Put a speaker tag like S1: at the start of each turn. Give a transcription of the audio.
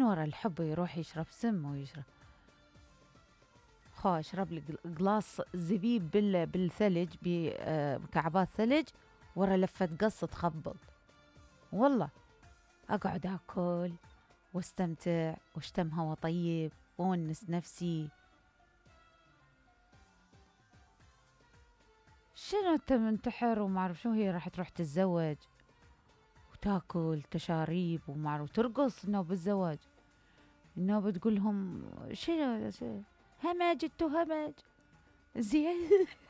S1: ورا الحب يروح يشرب سم ويشرب. خو اشرب لي قلاص زبيب بالثلج بمكعبات ثلج، ورا لفة قص تخبل. والله اقعد اكل واستمتع واشتم هوا طيب وونس نفسي. شنو انت منتحر وما اعرف شو، هي راح تروح تتزوج وتاكل تشاريب وما اعرف ترقص انه بالزواج، انه بتقول لهم شنو همج انتو همج زين.